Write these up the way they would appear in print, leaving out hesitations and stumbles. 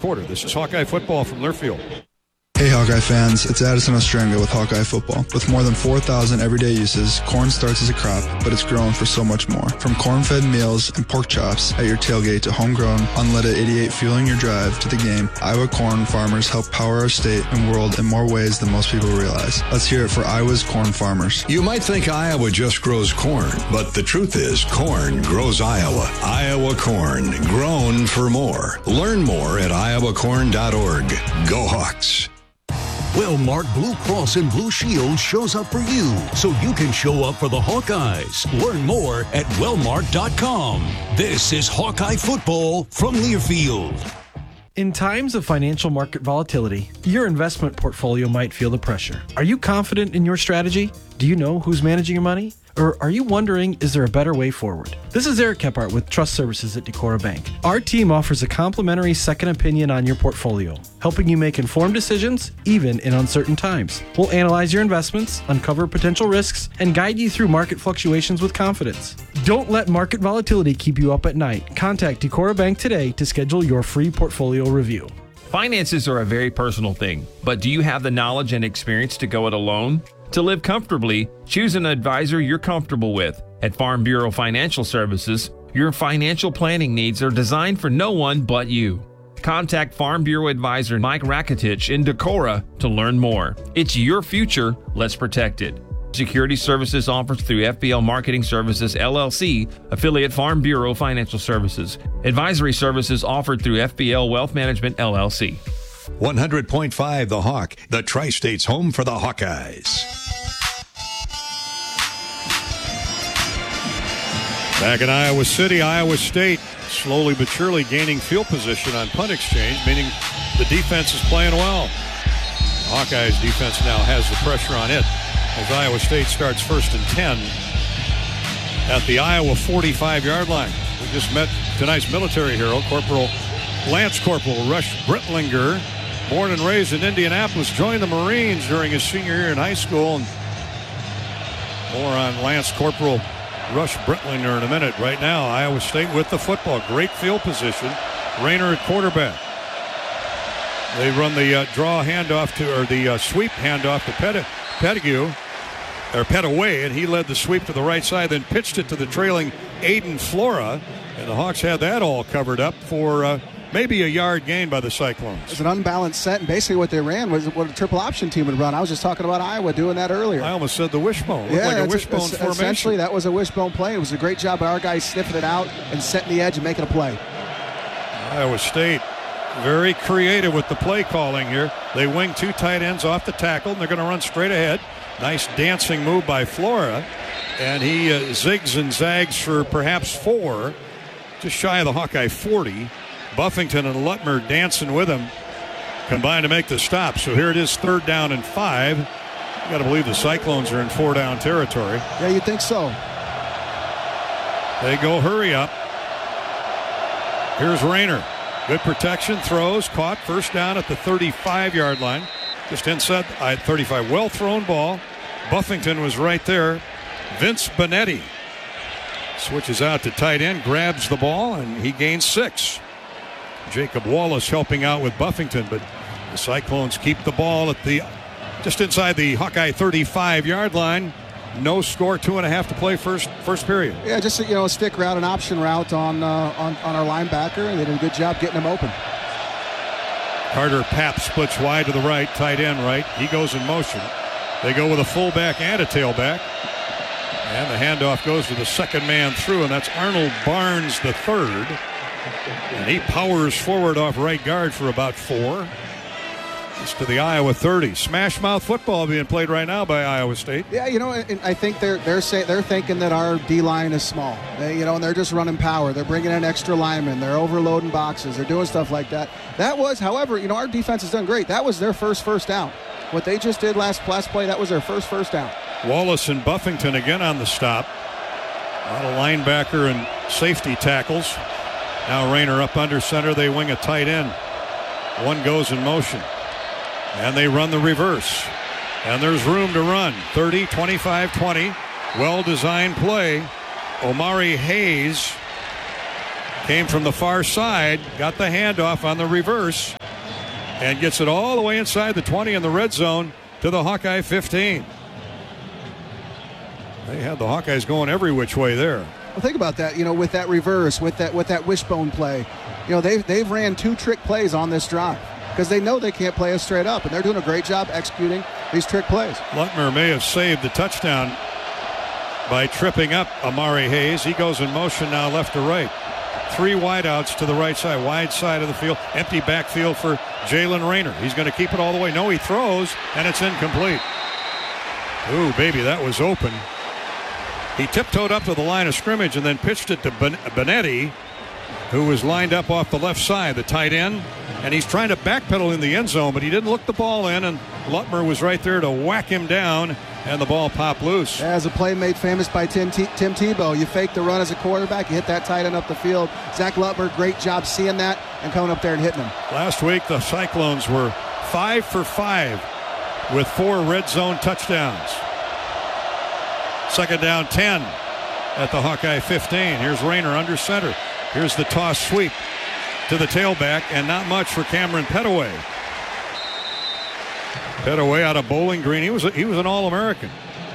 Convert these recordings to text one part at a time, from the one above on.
quarter. This is Hawkeye football from Learfield. Hey Hawkeye fans, it's Addison Ostranga with Hawkeye Football. With more than 4,000 everyday uses, corn starts as a crop, but it's grown for so much more. From corn-fed meals and pork chops at your tailgate to homegrown, unleaded 88 fueling your drive to the game, Iowa corn farmers help power our state and world in more ways than most people realize. Let's hear it for Iowa's corn farmers. You might think Iowa just grows corn, but the truth is corn grows Iowa. Iowa corn, grown for more. Learn more at iowacorn.org. Go Hawks. Wellmark Blue Cross and Blue Shield shows up for you, so you can show up for the Hawkeyes. Learn more at wellmark.com. This is Hawkeye football from Learfield. In times of financial market volatility, your investment portfolio might feel the pressure. Are you confident in your strategy? Do you know who's managing your money? Or are you wondering, is there a better way forward? This is Eric Kephart with Trust Services at Decorah Bank. Our team offers a complimentary second opinion on your portfolio, helping you make informed decisions, even in uncertain times. We'll analyze your investments, uncover potential risks, and guide you through market fluctuations with confidence. Don't let market volatility keep you up at night. Contact Decorah Bank today to schedule your free portfolio review. Finances are a very personal thing, but do you have the knowledge and experience to go it alone? To live comfortably, choose an advisor you're comfortable with. At Farm Bureau Financial Services, your financial planning needs are designed for no one but you. Contact Farm Bureau Advisor Mike Rakitich in Decorah to learn more. It's your future, let's protect it. Security services offered through FBL Marketing Services, LLC, affiliate Farm Bureau Financial Services. Advisory services offered through FBL Wealth Management, LLC. 100.5 The Hawk, the Tri-State's home for the Hawkeyes. Back in Iowa City, Iowa State slowly but surely gaining field position on punt exchange, meaning the defense is playing well. Hawkeyes defense now has the pressure on it as Iowa State starts 1st and 10 at the Iowa 45-yard line. We just met tonight's military hero, Lance Corporal Rush Brittlinger, born and raised in Indianapolis, joined the Marines during his senior year in high school. And more on Lance Corporal Rush Brittlinger in a minute. Right now, Iowa State with the football. Great field position. Rayner at quarterback. They run the sweep handoff to Petaway, and he led the sweep to the right side, then pitched it to the trailing Aiden Flora, and the Hawks had that all covered up for maybe a yard gain by the Cyclones. It was an unbalanced set, and basically what they ran was what a triple option team would run. I was just talking about Iowa doing that earlier. I almost said the wishbone. Looked like a wishbone formation. Essentially, that was a wishbone play. It was a great job by our guys sniffing it out and setting the edge and making a play. Iowa State very creative with the play calling here. They wing two tight ends off the tackle, and they're going to run straight ahead. Nice dancing move by Flora, and he zigs and zags for perhaps 4, just shy of the Hawkeye 40. Buffington and Lutmer dancing with him combined to make the stop. So here it is, 3rd down and 5. You got to believe the Cyclones are in 4-down territory. Yeah, you'd think so. They go hurry up. Here's Rayner. Good protection, throws, caught, 1st down at the 35-yard line. Just inside 35. Well thrown ball. Buffington was right there. Vince Benetti switches out to tight end, grabs the ball, and he gains 6. Jacob Wallace helping out with Buffington, but the Cyclones keep the ball at just inside the Hawkeye 35-yard line. No score, 2.5 to play first period. Yeah, just a stick route, an option route on our linebacker, and they did a good job getting him open. Carter Papp splits wide to the right, tight end right. He goes in motion. They go with a fullback and a tailback. And the handoff goes to the second man through, and that's Arnold Barnes III. And he powers forward off right guard for about 4. It's to the Iowa 30. Smash mouth football being played right now by Iowa State. Yeah, and I think they're thinking that our D-line is small. And they're just running power. They're bringing in extra linemen. They're overloading boxes. They're doing stuff like that. That was, however, our defense has done great. That was their first down. What they just did last play, that was their first down. Wallace and Buffington again on the stop. A lot of linebacker and safety tackles. Now Rayner up under center. They wing a tight end. One goes in motion. And they run the reverse. And there's room to run. 30, 25, 20. Well-designed play. Omari Hayes came from the far side, got the handoff on the reverse. and gets it all the way inside the 20 in the red zone to the Hawkeye 15. They had the Hawkeyes going every which way there. Well, think about that, with that reverse, with that wishbone play. They've ran 2 trick plays on this drive because they know they can't play us straight up, and they're doing a great job executing these trick plays. Lutmer may have saved the touchdown by tripping up Amari Hayes. He goes in motion now left to right. 3 wideouts to the right side, wide side of the field. Empty backfield for Jalen Rayner. He's going to keep it all the way. No, he throws, and it's incomplete. Ooh, baby, that was open. He tiptoed up to the line of scrimmage and then pitched it to Benetti, who was lined up off the left side, the tight end. And he's trying to backpedal in the end zone, but he didn't look the ball in, and Lutmer was right there to whack him down, and the ball popped loose. As a play made famous by Tim Tebow, you fake the run as a quarterback, you hit that tight end up the field. Zach Lutmer, great job seeing that and coming up there and hitting him. Last week, the Cyclones were 5 for 5 with 4 red zone touchdowns. Second down 10 at the Hawkeye 15. Here's Rayner under center. Here's the toss sweep to the tailback, and not much for Cameron Pettaway. Pettaway out of Bowling Green. He was an All-American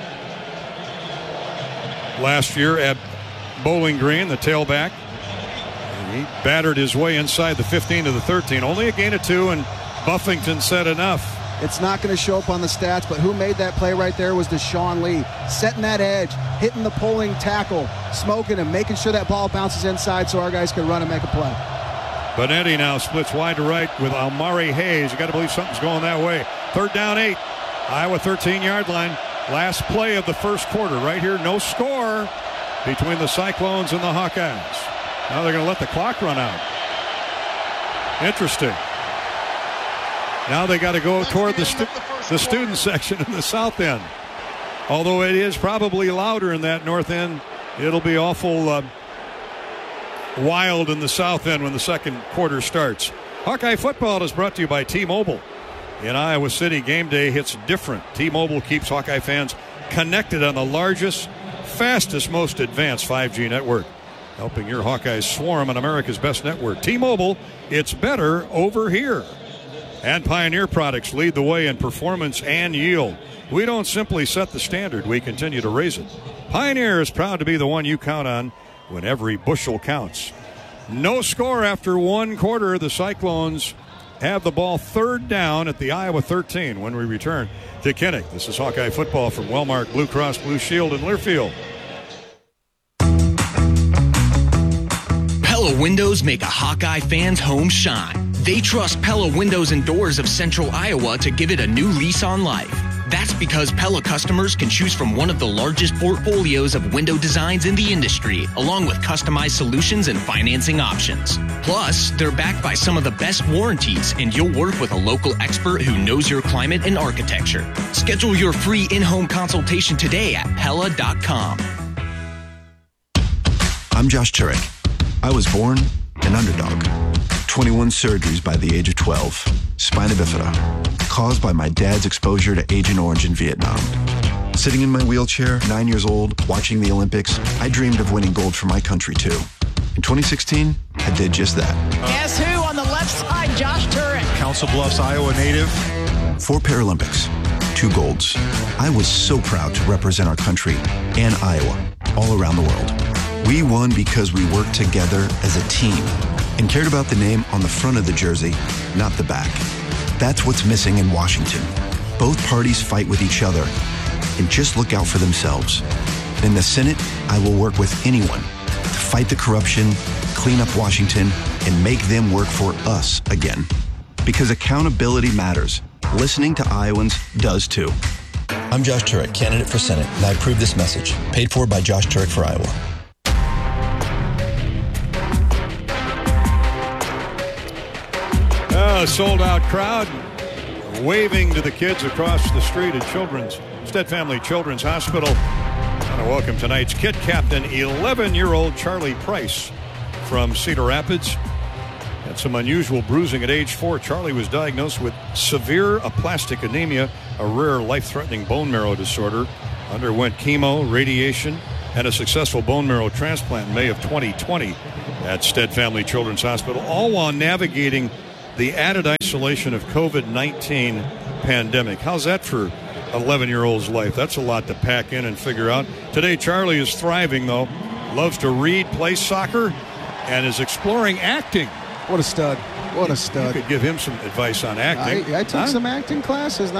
last year at Bowling Green, the tailback. And he battered his way inside the 15 to the 13. Only a gain of 2, and Buffington said enough. It's not going to show up on the stats, but who made that play right there was Deshaun Lee. Setting that edge, hitting the pulling tackle, smoking him, making sure that ball bounces inside so our guys can run and make a play. Benetti now splits wide to right with Amari Hayes. You got to believe something's going that way. Third down 8. Iowa 13-yard line. Last play of the first quarter. Right here, no score between the Cyclones and the Hawkeyes. Now they're going to let the clock run out. Interesting. Now they got to go toward the student section in the south end. Although it is probably louder in that north end, it'll be awful wild in the south end when the second quarter starts. Hawkeye football is brought to you by T-Mobile. In Iowa City, game day hits different. T-Mobile keeps Hawkeye fans connected on the largest, fastest, most advanced 5G network, helping your Hawkeyes swarm on America's best network. T-Mobile, it's better over here. And Pioneer products lead the way in performance and yield. We don't simply set the standard, we continue to raise it. Pioneer is proud to be the one you count on when every bushel counts. No score after one quarter. The Cyclones have the ball third down at the Iowa 13 when we return to Kinnick. This is Hawkeye football from Wellmark Blue Cross Blue Shield in Learfield. Pella Windows make a Hawkeye fan's home shine. They trust Pella Windows and Doors of Central Iowa to give it a new lease on life. That's because Pella customers can choose from one of the largest portfolios of window designs in the industry, along with customized solutions and financing options. Plus, they're backed by some of the best warranties, and you'll work with a local expert who knows your climate and architecture. Schedule your free in-home consultation today at Pella.com. I'm Josh Turek. I was born an underdog. 21 surgeries by the age of 12. Spina bifida, caused by my dad's exposure to Agent Orange in Vietnam. Sitting in my wheelchair, 9 years old, watching the Olympics, I dreamed of winning gold for my country too. In 2016, I did just that. Guess who on the left side? Josh Turek. Council Bluffs, Iowa native. 4 Paralympics, 2 golds. I was so proud to represent our country and Iowa all around the world. We won because we worked together as a team and cared about the name on the front of the jersey, not the back. That's what's missing in Washington. Both parties fight with each other and just look out for themselves. In the Senate, I will work with anyone to fight the corruption, clean up Washington, and make them work for us again. Because accountability matters. Listening to Iowans does too. I'm Josh Turek, candidate for Senate, and I approve this message. Paid for by Josh Turek for Iowa. A sold-out crowd waving to the kids across the street at Stead Family Children's Hospital. I want to welcome tonight's kit captain, 11-year-old Charlie Price from Cedar Rapids. Had some unusual bruising at age 4. Charlie was diagnosed with severe aplastic anemia, a rare life-threatening bone marrow disorder. Underwent chemo, radiation, and a successful bone marrow transplant in May of 2020 at Stead Family Children's Hospital, all while navigating the added isolation of COVID-19 pandemic. How's that for 11-year-old's life? That's a lot to pack in and figure out. Today, Charlie is thriving, though. Loves to read, play soccer, and is exploring acting. What a stud. What a stud. You could give him some advice on acting. I took some acting classes.